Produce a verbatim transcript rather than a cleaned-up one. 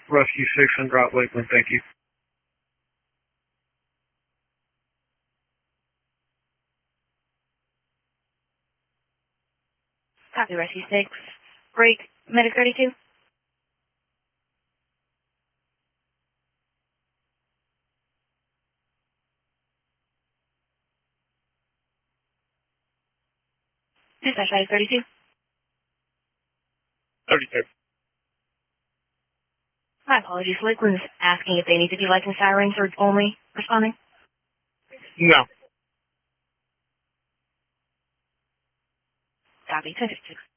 Rescue six and drop Lakeland, thank you. Copy, Rescue six. Break, Medic thirty-two. Dispatch Medic thirty-two. thirty-two. My apologies, Lakeland's asking if they need to be licensed sirens or only responding. No. Copy, ten fifty-six.